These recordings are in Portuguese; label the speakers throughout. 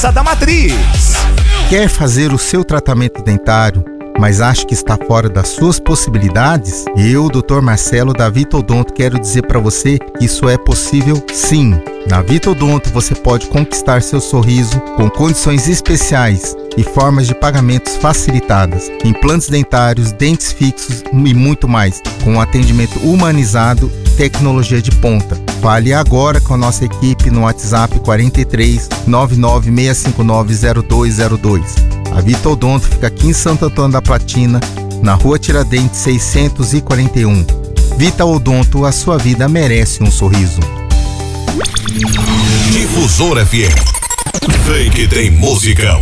Speaker 1: Praça da Matriz.
Speaker 2: Quer fazer o seu tratamento dentário, mas acha que está fora das suas possibilidades? Eu, Dr. Marcelo da Vitodonto, quero dizer para você que isso é possível sim. Na Vitodonto você pode conquistar seu sorriso com condições especiais e formas de pagamentos facilitadas, implantes dentários, dentes fixos e muito mais, com um atendimento humanizado e tecnologia de ponta. Fale agora com a nossa equipe no WhatsApp 43 996590202. A Vitodonto fica aqui em Santo Antônio da Platina, na Rua Tiradentes 641. Vitodonto, a sua vida merece um sorriso.
Speaker 3: Difusor FM. Vem que tem musicão.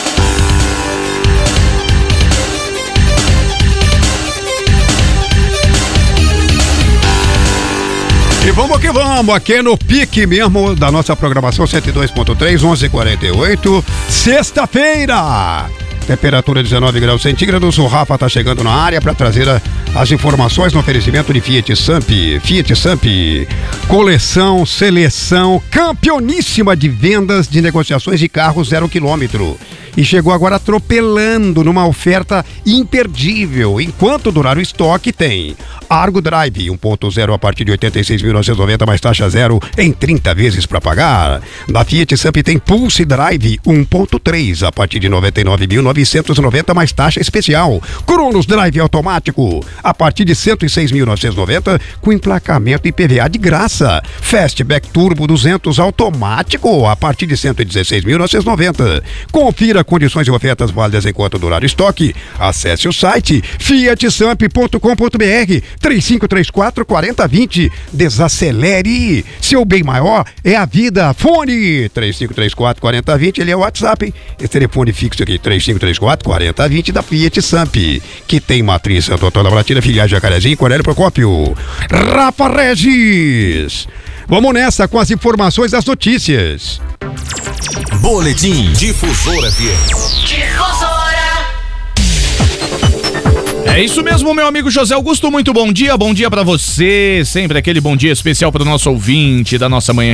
Speaker 4: E vamos que vamos, aqui no pique mesmo da nossa programação 102.3, 11:48, sexta-feira. Temperatura 19 graus centígrados. O Rafa tá chegando na área para trazer as informações no oferecimento de Fiat Sampi. Fiat Sampi, coleção, seleção, campeoníssima de vendas de negociações de carros 0 quilômetro. E chegou agora atropelando numa oferta imperdível. Enquanto durar o estoque, tem Argo Drive 1.0 a partir de 86.990 mais taxa zero em 30 vezes para pagar. Na Fiat Sampi tem Pulse Drive 1.3 a partir de 99.990 mais taxa especial. Cronos Drive automático a partir de 106.990 com emplacamento e IPVA de graça. Fastback Turbo 200 automático a partir de 116.990. Confira condições e ofertas válidas enquanto durar o estoque. Acesse o site fiatsamp.com.br 3534-4020. Desacelere. Seu bem maior é a vida. Fone 3534-4020. Ele é o WhatsApp, hein? Esse telefone fixo aqui, 3534-4020 da Fiat Samp, que tem matriz Santo Antônio da Platina, filiais Jacarezinho e Cornélio Procópio. Rafa Regis. Vamos nessa com as informações das notícias.
Speaker 3: Boletim Difusor FM.
Speaker 1: É isso mesmo, meu amigo José Augusto, muito bom dia pra você, sempre aquele bom dia especial para o nosso ouvinte da nossa manhã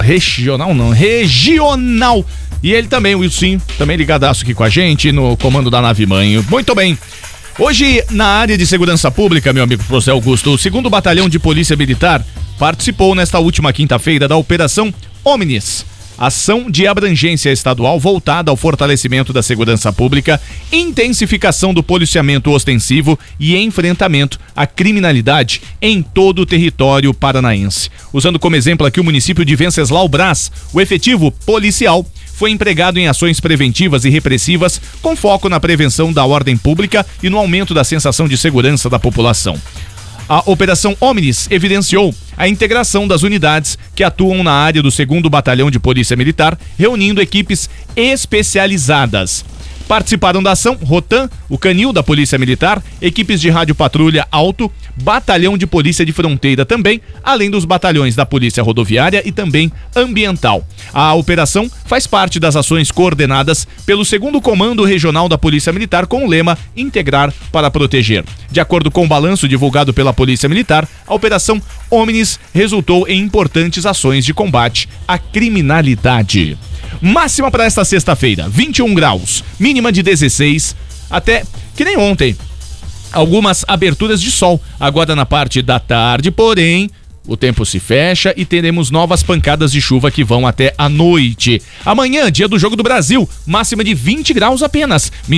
Speaker 1: regional, e ele também, o Wilson, também ligadaço aqui com a gente no comando da nave mãe. Muito bem, hoje na área de segurança pública, meu amigo José Augusto, o 2º Batalhão de Polícia Militar participou nesta última quinta-feira da Operação Omnis, ação de abrangência estadual voltada ao fortalecimento da segurança pública, intensificação do policiamento ostensivo e enfrentamento à criminalidade em todo o território paranaense. Usando como exemplo aqui o município de Venceslau Braz, o efetivo policial foi empregado em ações preventivas e repressivas com foco na prevenção da ordem pública e no aumento da sensação de segurança da população. A Operação Omnis evidenciou a integração das unidades que atuam na área do 2º Batalhão de Polícia Militar, reunindo equipes especializadas. Participaram da ação Rotan, o Canil da Polícia Militar, equipes de rádio patrulha Alto, Batalhão de Polícia de Fronteira também, além dos batalhões da Polícia Rodoviária e também Ambiental. A operação faz parte das ações coordenadas pelo 2º Comando Regional da Polícia Militar com o lema Integrar para Proteger. De acordo com o balanço divulgado pela Polícia Militar, a Operação Omnis resultou em importantes ações de combate à criminalidade. Máxima para esta sexta-feira, 21 graus, mínima de 16, até que nem ontem. Algumas aberturas de sol agora na parte da tarde, porém o tempo se fecha e teremos novas pancadas de chuva que vão até a noite. Amanhã, dia do Jogo do Brasil, máxima de 20 graus apenas.